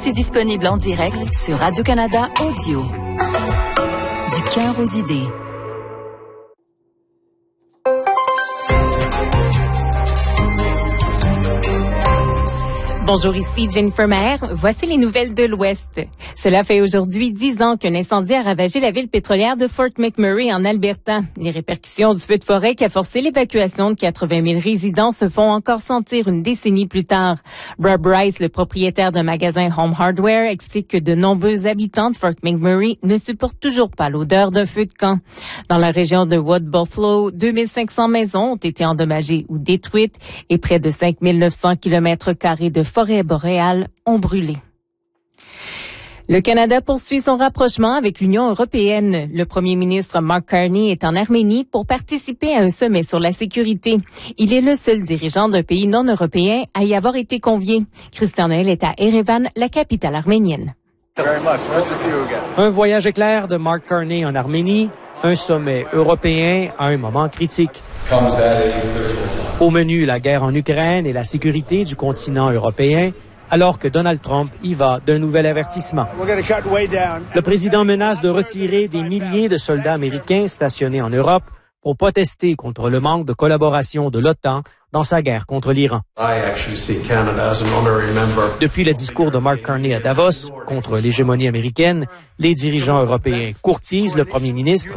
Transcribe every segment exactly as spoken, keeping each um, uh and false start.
aussi disponible en direct sur Radio-Canada Audio. Du cœur aux idées. Bonjour, ici Jennifer Maher. Voici les nouvelles de l'Ouest. Cela fait aujourd'hui dix ans qu'un incendie a ravagé la ville pétrolière de Fort McMurray en Alberta. Les répercussions du feu de forêt qui a forcé l'évacuation de quatre-vingt mille résidents se font encore sentir une décennie plus tard. Rob Rice, le propriétaire d'un magasin Home Hardware, explique que de nombreux habitants de Fort McMurray ne supportent toujours pas l'odeur d'un feu de camp. Dans la région de Wood Buffalo, deux mille cinq cents maisons ont été endommagées ou détruites et près de cinq mille neuf cents kilomètres carrés de forêt boréale ont brûlé. Le Canada poursuit son rapprochement avec l'Union européenne. Le premier ministre Mark Carney est en Arménie pour participer à un sommet sur la sécurité. Il est le seul dirigeant d'un pays non européen à y avoir été convié. Christian Noël est à Erevan, la capitale arménienne. Un voyage éclair de Mark Carney en Arménie, un sommet européen à un moment critique. Au menu, la guerre en Ukraine et la sécurité du continent européen, alors que Donald Trump y va d'un nouvel avertissement. Le président menace de retirer des milliers de soldats américains stationnés en Europe pour protester contre le manque de collaboration de l'OTAN dans sa guerre contre l'Iran. Depuis le discours de Mark Carney à Davos contre l'hégémonie américaine, les dirigeants européens courtisent le premier ministre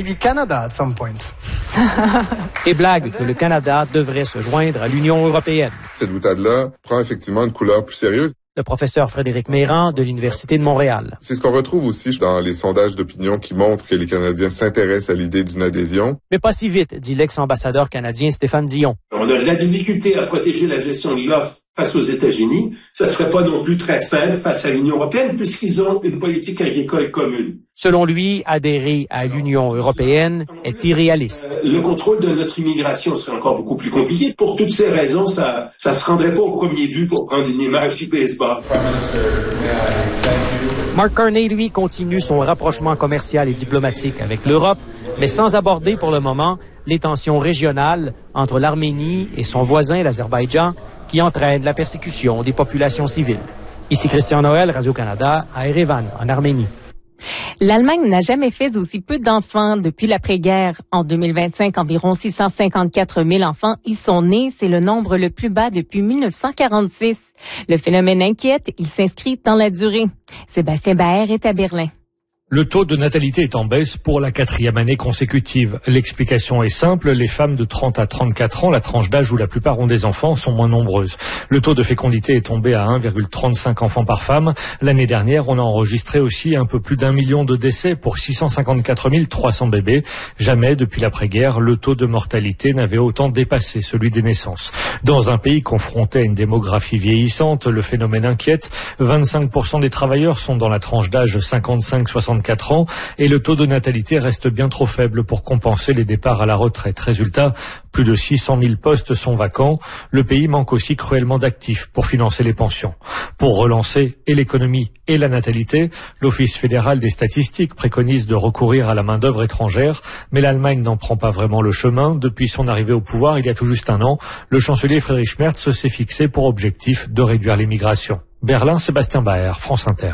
et blaguent que le Canada devrait se joindre à l'Union européenne. Cette boutade-là prend effectivement une couleur plus sérieuse. Le professeur Frédéric Meyran de l'Université de Montréal. C'est ce qu'on retrouve aussi dans les sondages d'opinion qui montrent que les Canadiens s'intéressent à l'idée d'une adhésion. Mais pas si vite, dit l'ex-ambassadeur canadien Stéphane Dion. On a de la difficulté à protéger la gestion de l'offre face aux États-Unis. Ça serait pas non plus très simple face à l'Union européenne puisqu'ils ont une politique agricole commune. Selon lui, adhérer à l'Union européenne est irréaliste. Le contrôle de notre immigration serait encore beaucoup plus compliqué. Pour toutes ces raisons, ça ça se rendrait pas au premier but pour prendre une image du baseball. Mark Carney, lui, continue son rapprochement commercial et diplomatique avec l'Europe, mais sans aborder pour le moment les tensions régionales entre l'Arménie et son voisin, l'Azerbaïdjan, qui entraînent la persécution des populations civiles. Ici Christian Noël, Radio-Canada, à Erevan, en Arménie. L'Allemagne n'a jamais fait aussi peu d'enfants depuis l'après-guerre. En deux mille vingt-cinq, environ six cent cinquante-quatre mille enfants y sont nés. C'est le nombre le plus bas depuis mille neuf cent quarante-six. Le phénomène inquiète, il s'inscrit dans la durée. Sébastien Baer est à Berlin. Le taux de natalité est en baisse pour la quatrième année consécutive. L'explication est simple, les femmes de trente à trente-quatre ans, la tranche d'âge où la plupart ont des enfants, sont moins nombreuses. Le taux de fécondité est tombé à un virgule trente-cinq enfants par femme. L'année dernière, on a enregistré aussi un peu plus d'un million de décès pour six cent cinquante-quatre mille trois cents bébés. Jamais depuis l'après-guerre, le taux de mortalité n'avait autant dépassé celui des naissances. Dans un pays confronté à une démographie vieillissante, le phénomène inquiète. vingt-cinq pour cent des travailleurs sont dans la tranche d'âge cinquante-cinq à soixante-quatre ans et le taux de natalité reste bien trop faible pour compenser les départs à la retraite. Résultat, plus de six cent mille postes sont vacants. Le pays manque aussi cruellement d'actifs pour financer les pensions. Pour relancer et l'économie et la natalité, l'Office fédéral des statistiques préconise de recourir à la main-d'œuvre étrangère, mais l'Allemagne n'en prend pas vraiment le chemin. Depuis son arrivée au pouvoir, il y a tout juste un an, le chancelier Friedrich Merz s'est fixé pour objectif de réduire l'immigration. Berlin, Sébastien Baer, France Inter.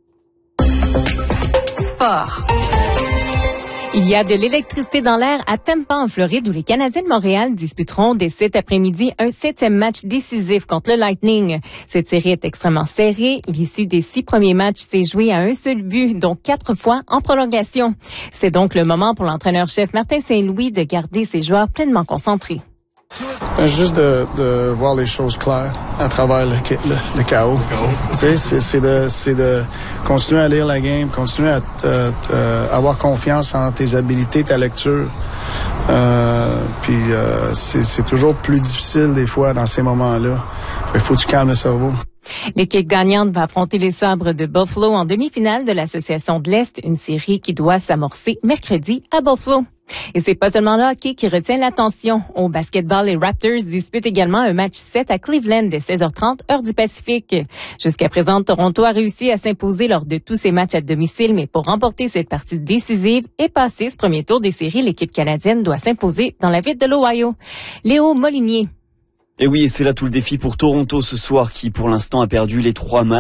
Sport. Il y a de l'électricité dans l'air à Tampa, en Floride, où les Canadiens de Montréal disputeront dès cet après-midi un septième match décisif contre le Lightning. Cette série est extrêmement serrée. L'issue des six premiers matchs s'est jouée à un seul but, dont quatre fois en prolongation. C'est donc le moment pour l'entraîneur-chef Martin Saint-Louis de garder ses joueurs pleinement concentrés. Juste de, de voir les choses claires à travers le, le, le chaos. Tu sais, c'est, c'est de, c'est de continuer à lire la game, continuer à te, te, avoir confiance en tes habilités, ta lecture. Euh, puis euh, c'est, c'est toujours plus difficile des fois dans ces moments-là. Il faut que tu calmes le cerveau. L'équipe gagnante va affronter les Sabres de Buffalo en demi-finale de l'Association de l'Est, une série qui doit s'amorcer mercredi à Buffalo. Et c'est pas seulement le hockey qui retient l'attention. Au basketball, les Raptors disputent également un match sept à Cleveland dès seize heures trente, heure du Pacifique. Jusqu'à présent, Toronto a réussi à s'imposer lors de tous ses matchs à domicile, mais pour remporter cette partie décisive et passer ce premier tour des séries, l'équipe canadienne doit s'imposer dans la ville de l'Ohio. Léo Molinier. Et oui, c'est là tout le défi pour Toronto ce soir qui, pour l'instant, a perdu les trois matchs.